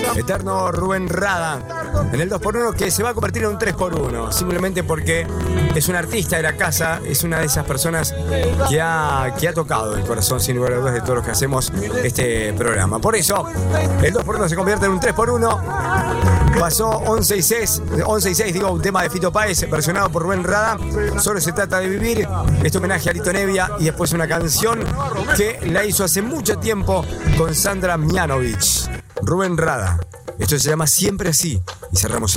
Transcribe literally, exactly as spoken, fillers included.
Eterno Rubén Rada en el dos por uno, que se va a convertir en un tres por uno, simplemente porque es un artista de la casa, es una de esas personas que ha, que ha tocado el corazón sin lugar a dudas de todos los que hacemos este programa. Por eso el dos por uno se convierte en un tres por uno. Pasó once y seis, once y seis, digo, un tema de Fito Páez versionado por Rubén Rada, Solo se trata de vivir. Este homenaje a Lito Nevia, y después una canción que la hizo hace mucho tiempo con Sandra Mianovich. Rubén Rada. Esto se llama Siempre Así, y cerramos